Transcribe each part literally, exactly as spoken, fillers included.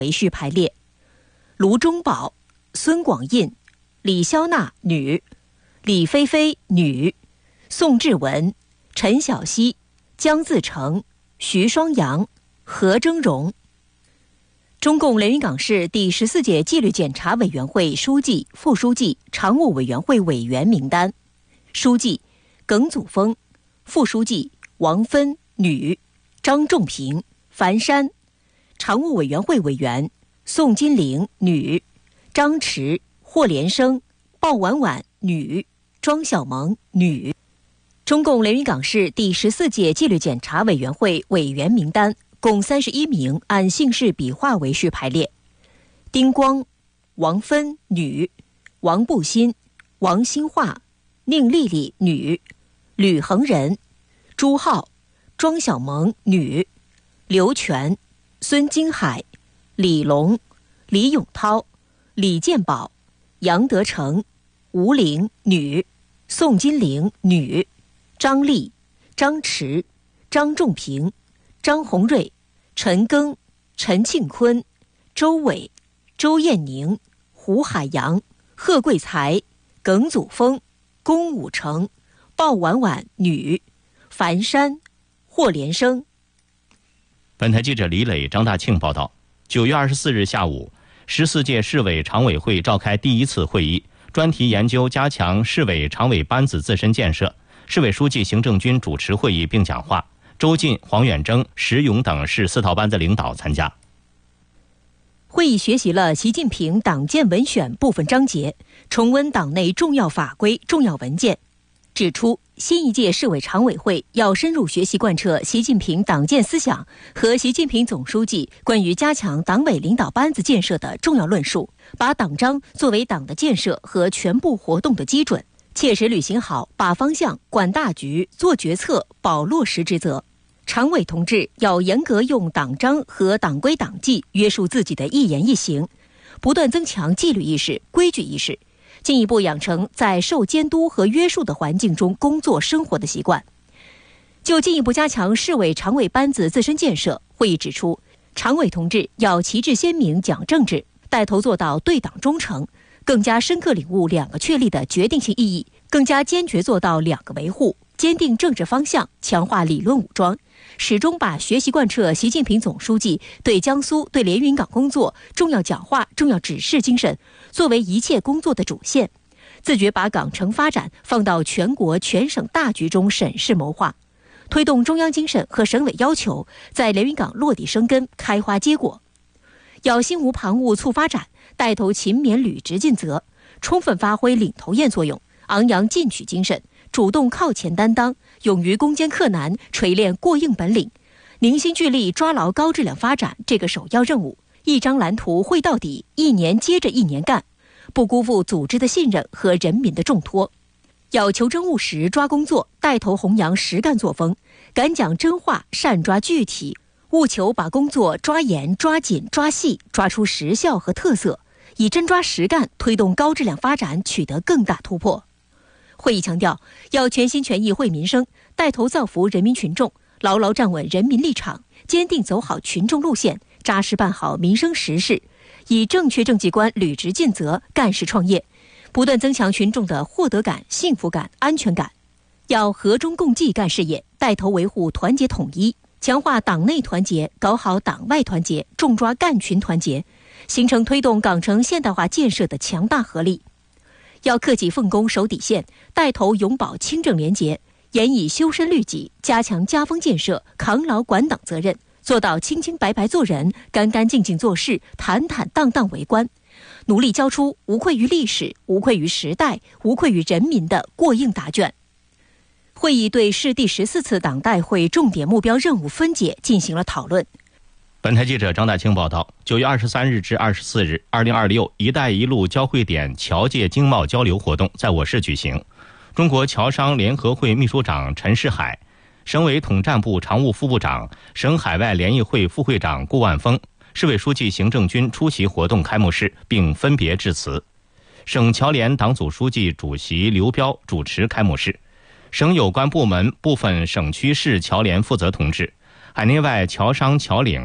为序排列：卢中宝、孙广印、李肖娜女，李菲菲女，宋志文、陈小希、姜自成、徐双阳、何峥嵘。中共连云港市第十四届纪律检查委员会书记、副书记、常务委员会委员名单：书记耿祖峰，副书记王芬女，张仲平、樊山；常务委员会委员宋金玲女，张弛、霍连生、鲍婉婉女，庄小萌女。中共连云港市第十四届纪律检查委员会委员名单共三十一名，按姓氏笔画为序排列：丁光、王芬女，王步新、王新化、宁丽丽女，吕恒仁、朱浩、庄小萌女，刘全、孙金海、李龙、李永涛、李建宝、杨德成、吴玲女，宋金玲女，张丽、张弛、张仲平、张红瑞、陈庚、陈庆坤、周伟、周艳宁、胡海洋、贺贵才、耿祖峰、龚武成、鲍婉婉女，樊山、霍连生。 本台记者李磊、张大庆报道。九月二十四日下午，十四届市委常委会召开第一次会议，专题研究加强市委常委班子自身建设。市委书记邢正军主持会议并讲话，周进、黄远征、石勇等市四套班子领导参加。 会议学习了习近平党建文选部分章节，重温党内重要法规、重要文件，指出新一届市委常委会要深入学习贯彻习近平党建思想和习近平总书记关于加强党委领导班子建设的重要论述，把党章作为党的建设和全部活动的基准，切实履行好把方向、管大局、做决策、保落实职责。常委同志要严格用党章和党规党纪约束自己的一言一行，不断增强纪律意识、规矩意识，进一步养成在受监督和约束的环境中工作生活的习惯。就进一步加强市委常委班子自身建设，会议指出，常委同志要旗帜鲜明讲政治，带头做到对党忠诚，更加深刻领悟两个确立的决定性意义，更加坚决做到两个维护，坚定政治方向，强化理论武装，始终把学习贯彻习近平总书记对江苏、对连云港工作重要讲话、重要指示精神作为一切工作的主线，自觉把港城发展放到全国全省大局中审视谋划，推动中央精神和省委要求在连云港落地生根、开花结果。要心无旁骛促发展，带头勤勉履职尽责，充分发挥领头雁作用，昂扬进取精神，主动靠前担当，勇于攻坚克难，锤炼过硬本领，凝心聚力抓牢高质量发展这个首要任务，一张蓝图绘到底，一年接着一年干，不辜负组织的信任和人民的重托。要求真务实抓工作，带头弘扬实干作风，敢讲真话，善抓具体，务求把工作抓严、抓紧、抓细，抓出实效和特色，以真抓实干推动高质量发展取得更大突破。会议强调，要全心全意惠民生，带头造福人民群众，牢牢站稳人民立场，坚定走好群众路线，扎实办好民生实事，以正确政绩观履职尽责，干事创业，不断增强群众的获得感、幸福感、安全感。要和衷共济干事业，带头维护团结统一，强化党内团结，搞好党外团结，重抓干群团结，形成推动港城现代化建设的强大合力。要克己奉公守底线，带头永保清正廉洁，严以修身律己，加强家风建设，扛牢管党责任，做到清清白白做人，干干净净做事，坦坦荡荡为官，努力交出无愧于历史、无愧于时代、无愧于人民的过硬答卷。会议对市第十四次党代会重点目标任务分解进行了讨论。 本台记者张大清报道，九月二十三日至二十四日，二零二六“一带一路”交汇点侨界经贸交流活动在我市举行。中国侨商联合会秘书长陈世海、省委统战部常务副部长、省海外联谊会副会长顾万峰、市委书记邢正军出席活动开幕式并分别致辞。省侨联党组书记、主席刘彪主持开幕式。省有关部门部分省区市侨联负责同志、海内外侨商侨领、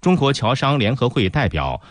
中国侨商联合会代表